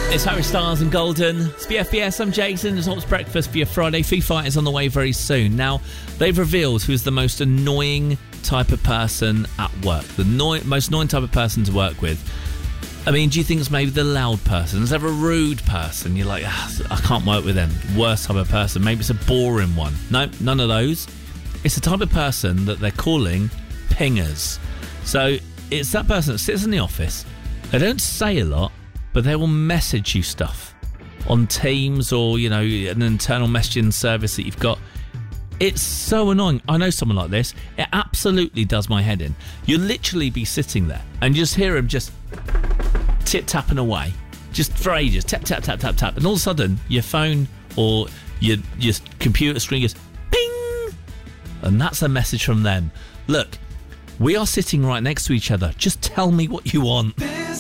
It's Harry Styles and Golden. It's BFBS, I'm Jason. It's Ops Breakfast for your Friday. Foo Fighters on the way very soon. Now, they've revealed who's the most annoying type of person at work. The most annoying type of person to work with. I mean, do you think it's maybe the loud person? Is there a rude person? You're like, I can't work with them. Worst type of person. Maybe it's a boring one. No, none of those. It's the type of person that they're calling pingers. So, it's that person that sits in the office. They don't say a lot, but they will message you stuff on Teams or, you know, an internal messaging service that you've got. It's so annoying. I know someone like this. It absolutely does my head in. You'll literally be sitting there and you just hear him just tip-tapping away. Just for ages. Tap, tap, tap, tap, tap. And all of a sudden, your phone or your computer screen goes ping! And that's a message from them. Look, we are sitting right next to each other. Just tell me what you want.